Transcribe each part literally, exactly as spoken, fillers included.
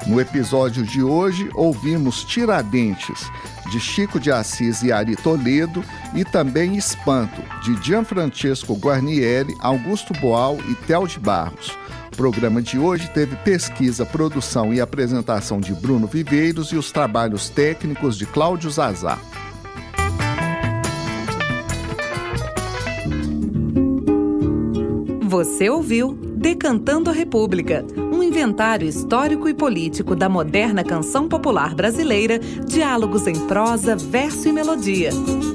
No episódio de hoje, ouvimos Tiradentes, de Chico de Assis e Ari Toledo, e também Espanto, de Gianfrancesco Guarnieri, Augusto Boal e Théo de Barros. O programa de hoje teve pesquisa, produção e apresentação de Bruno Viveiros e os trabalhos técnicos de Cláudio Zazá. Você ouviu Decantando a República, um inventário histórico e político da moderna canção popular brasileira, diálogos em prosa, verso e melodia.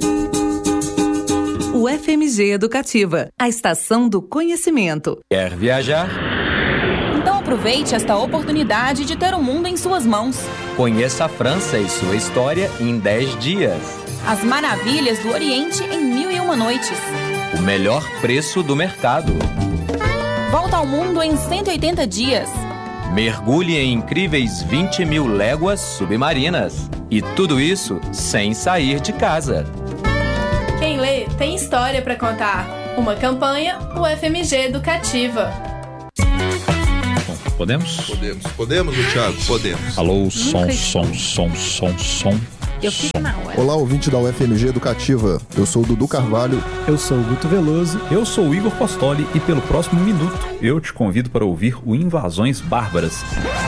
O F M G Educativa, a estação do conhecimento. Quer viajar? Então aproveite esta oportunidade de ter o mundo em suas mãos. Conheça a França e sua história em dez dias. As maravilhas do Oriente em mil e uma noites. O melhor preço do mercado. Volta ao mundo em cento e oitenta dias. Mergulhe em incríveis vinte mil léguas submarinas. E tudo isso sem sair de casa. Quem lê tem história para contar. Uma campanha, o F M G Educativa. Bom, podemos? Podemos. Podemos, Thiago? Podemos. Alô, som, som, som, som, som. Eu fico na hora. Olá, ouvinte da U F M G Educativa. Eu sou o Dudu Carvalho. Eu sou o Guto Veloso. Eu sou o Igor Postoli e pelo próximo minuto eu te convido para ouvir o Invasões Bárbaras.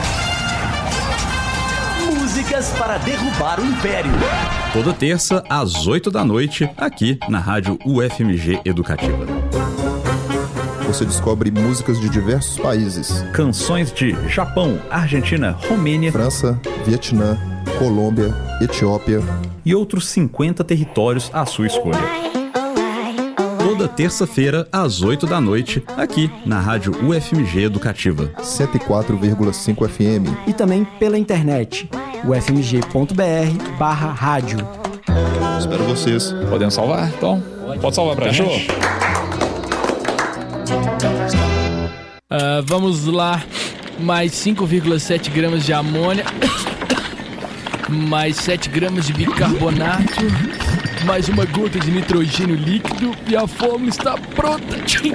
Músicas para derrubar o Império. Toda terça às oito da noite aqui na rádio U F M G Educativa. Você descobre músicas de diversos países. Canções de Japão, Argentina, Romênia, França, Vietnã, Colômbia, Etiópia e outros cinquenta territórios à sua escolha. Toda terça-feira, às oito da noite, aqui na rádio U F M G Educativa. cento e quatro vírgula cinco F M. E também pela internet, ufmg.br barra rádio. Espero vocês. Podemos salvar, então? Pode salvar pra gente? Uh, vamos lá. Mais cinco vírgula sete gramas de amônia. Mais sete gramas de bicarbonato, mais uma gota de nitrogênio líquido e a fórmula está pronta.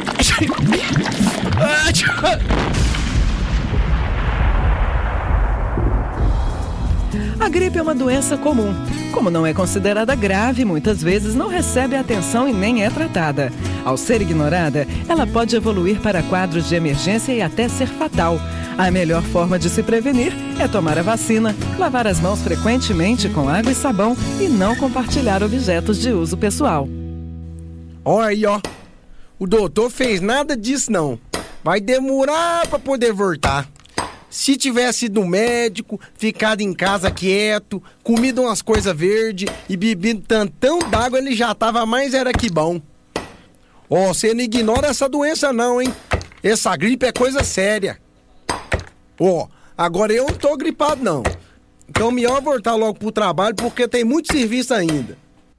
A gripe é uma doença comum. Como não é considerada grave, muitas vezes não recebe atenção e nem é tratada. Ao ser ignorada, ela pode evoluir para quadros de emergência e até ser fatal. A melhor forma de se prevenir é tomar a vacina, lavar as mãos frequentemente com água e sabão e não compartilhar objetos de uso pessoal. Olha aí, ó. O doutor fez nada disso, não. Vai demorar para poder voltar. Se tivesse ido no médico, ficado em casa quieto, comido umas coisas verdes e bebido tantão d'água, ele já tava mais era que bom. Ó, oh, você não ignora essa doença não, hein? Essa gripe é coisa séria. Ó, oh, agora eu não tô gripado não. Então melhor voltar logo pro trabalho porque tem muito serviço ainda.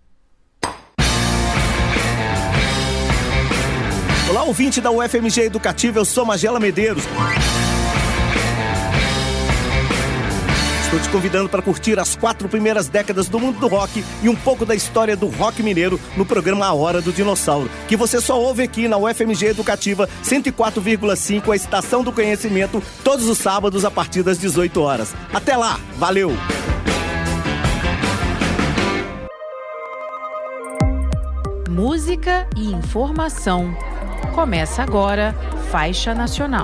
Olá, ouvinte da U F M G Educativa, eu sou Magela Medeiros. Estou te convidando para curtir as quatro primeiras décadas do mundo do rock e um pouco da história do rock mineiro no programa A Hora do Dinossauro, que você só ouve aqui na U F M G Educativa cento e quatro vírgula cinco, a estação do conhecimento, todos os sábados a partir das dezoito horas. Até lá, valeu! Música e informação. Começa agora, Faixa Nacional.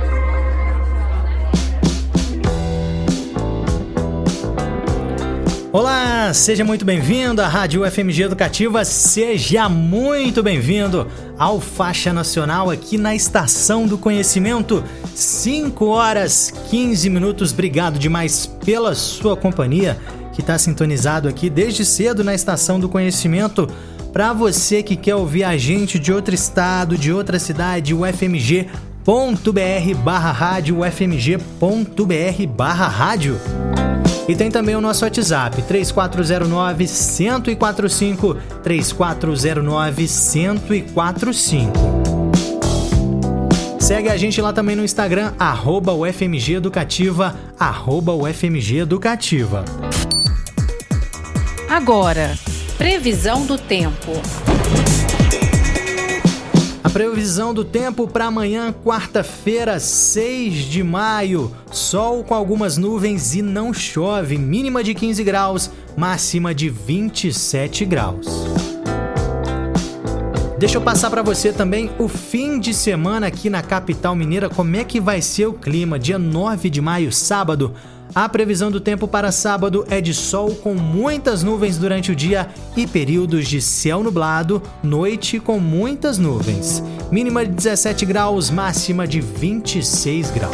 Olá, seja muito bem-vindo à Rádio U F M G Educativa, seja muito bem-vindo ao Faixa Nacional aqui na Estação do Conhecimento, cinco horas e quinze minutos, obrigado demais pela sua companhia, que está sintonizado aqui desde cedo na Estação do Conhecimento. Para você que quer ouvir a gente de outro estado, de outra cidade, ufmg.br barra rádio, ufmg.br barra rádio. E tem também o nosso WhatsApp, três quatro zero nove, um zero quatro cinco, três quatro zero nove, um zero quatro cinco. Segue a gente lá também no Instagram, arroba UFMG Educativa, arroba UFMG Educativa. Agora, previsão do tempo. A previsão do tempo para amanhã, quarta-feira, seis de maio. Sol com algumas nuvens e não chove. Mínima de quinze graus, máxima de vinte e sete graus. Deixa eu passar para você também o fim de semana aqui na capital mineira. Como é que vai ser o clima? Dia nove de maio, sábado. A previsão do tempo para sábado é de sol com muitas nuvens durante o dia e períodos de céu nublado, noite com muitas nuvens. Mínima de dezessete graus, máxima de vinte e seis graus.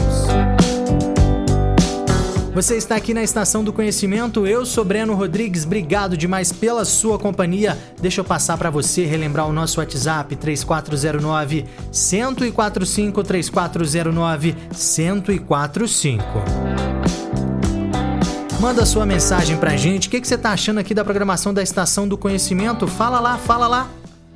Você está aqui na Estação do Conhecimento, eu sou Breno Rodrigues, obrigado demais pela sua companhia. Deixa eu passar para você relembrar o nosso WhatsApp, três quatro zero nove, um zero quatro cinco, três quatro zero nove, um zero quatro cinco. Manda sua mensagem pra gente, o que, que você tá achando aqui da programação da Estação do Conhecimento? Fala lá, fala lá.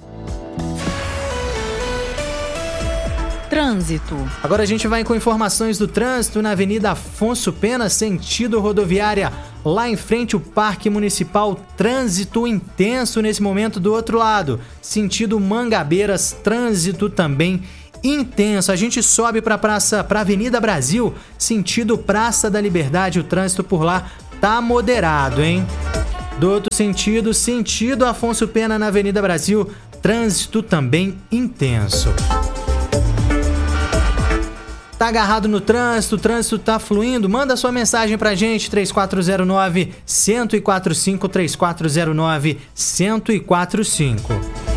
Trânsito. Agora a gente vai com informações do trânsito na Avenida Afonso Pena, sentido rodoviária. Lá em frente o Parque Municipal, trânsito intenso nesse momento do outro lado. Sentido Mangabeiras, trânsito também intenso. A gente sobe para praça, para Avenida Brasil, sentido Praça da Liberdade. O trânsito por lá tá moderado, hein? Do outro sentido, sentido Afonso Pena na Avenida Brasil, trânsito também intenso. Tá agarrado no trânsito, o trânsito tá fluindo? Manda sua mensagem pra gente, três quatro zero nove, um zero quatro cinco, três quatro zero nove, um zero quatro cinco.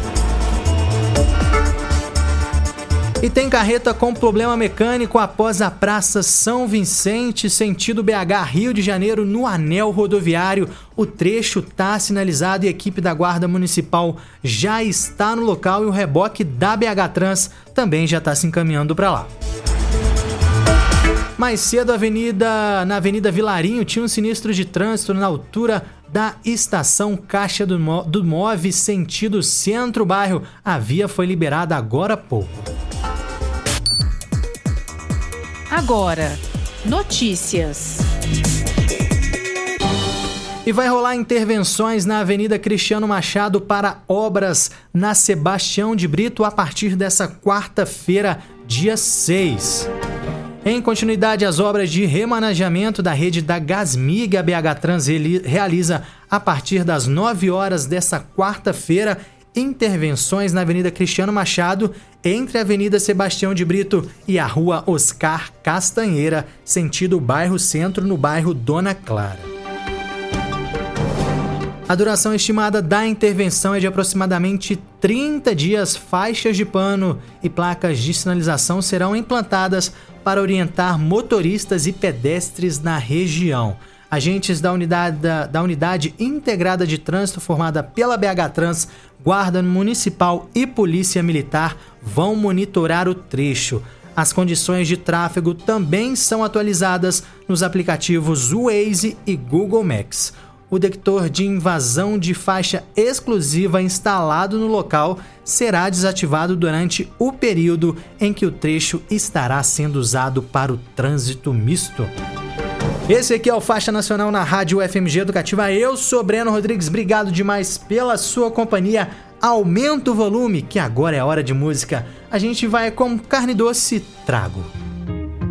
E tem carreta com problema mecânico após a Praça São Vicente, sentido B H, Rio de Janeiro, no anel rodoviário. O trecho tá sinalizado e a equipe da Guarda Municipal já está no local e o reboque da B H Trans também já está se encaminhando para lá. Mais cedo, avenida, na Avenida Vilarinho, tinha um sinistro de trânsito na altura da estação Caixa do, Mo, do Move, sentido centro-bairro. A via foi liberada agora há pouco. Agora, notícias. E vai rolar intervenções na Avenida Cristiano Machado para obras na Sebastião de Brito a partir dessa quarta-feira, dia seis. Em continuidade, as obras de remanejamento da rede da Gasmig, a B H Trans realiza a partir das nove horas dessa quarta-feira intervenções na Avenida Cristiano Machado, entre a Avenida Sebastião de Brito e a Rua Oscar Castanheira, sentido bairro Centro, no bairro Dona Clara. A duração estimada da intervenção é de aproximadamente trinta dias. Faixas de pano e placas de sinalização serão implantadas para orientar motoristas e pedestres na região. Agentes da unidade, da, da unidade integrada de trânsito formada pela B H Trans, Guarda Municipal e Polícia Militar vão monitorar o trecho. As condições de tráfego também são atualizadas nos aplicativos Waze e Google Maps. O detector de invasão de faixa exclusiva instalado no local será desativado durante o período em que o trecho estará sendo usado para o trânsito misto. Esse aqui é o Faixa Nacional na Rádio U F M G Educativa. Eu sou Breno Rodrigues, obrigado demais pela sua companhia. Aumenta o volume, que agora é hora de música. A gente vai com Carne Doce, Trago.